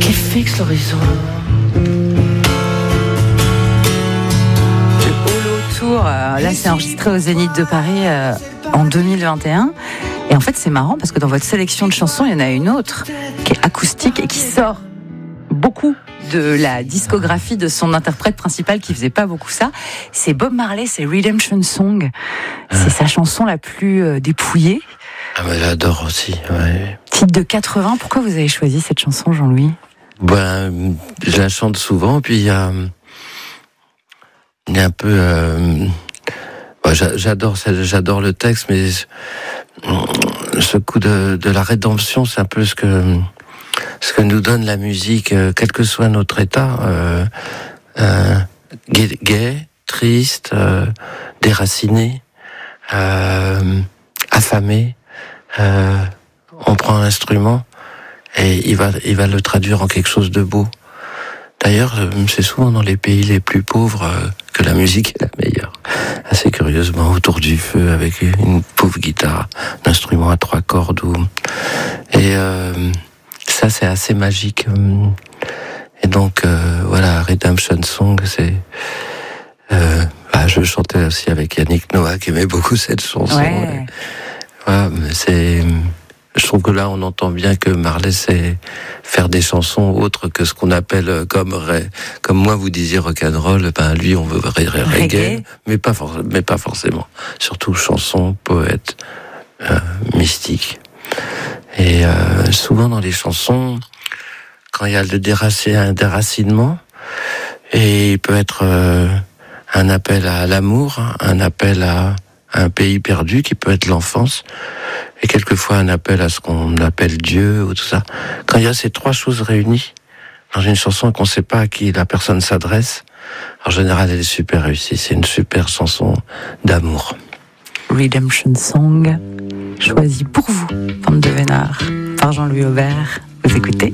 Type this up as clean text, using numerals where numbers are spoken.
qui fixe l'horizon. Le Holo Tour, là c'est enregistré au Zénith de Paris en 2021. Et en fait c'est marrant parce que dans votre sélection de chansons, il y en a une autre qui est acoustique et qui sort beaucoup de la discographie de son interprète principal qui faisait pas beaucoup ça. C'est Bob Marley, c'est Redemption Song. C'est sa chanson la plus dépouillée. Ah mais j'adore aussi, ouais. Titre de 80, pourquoi vous avez choisi cette chanson, Jean-Louis ? Ben, je la chante souvent, puis il y a un peu... j'adore le texte, mais ce coup de la rédemption, c'est un peu ce que nous donne la musique, quel que soit notre état, gai, triste, déraciné, affamé. On prend un instrument et il va le traduire en quelque chose de beau. D'ailleurs, c'est souvent dans les pays les plus pauvres que la musique est la meilleure. Assez curieusement, autour du feu, avec une pauvre guitare, un instrument à 3 cordes. Et ça, c'est assez magique. Et donc, voilà, Redemption Song, c'est... je chantais aussi avec Yannick Noah, qui aimait beaucoup cette chanson. Ouais. Voilà, mais je trouve que là, on entend bien que Marley sait faire des chansons autres que ce qu'on appelle comme moi vous disiez rock'n'roll. Ben lui, on veut reggae, mais pas forcément. Surtout chanson, poète, mystique. Et souvent dans les chansons, quand il y a un déracinement, et il peut être un appel à l'amour, un appel à un pays perdu qui peut être l'enfance, et quelquefois un appel à ce qu'on appelle Dieu ou tout ça. Quand il y a ces 3 choses réunies dans une chanson et qu'on ne sait pas à qui la personne s'adresse, en général elle est super réussie. C'est une super chanson d'amour. Redemption Song, choisi pour vous, Bande de Vénard, par Jean-Louis Aubert. Vous écoutez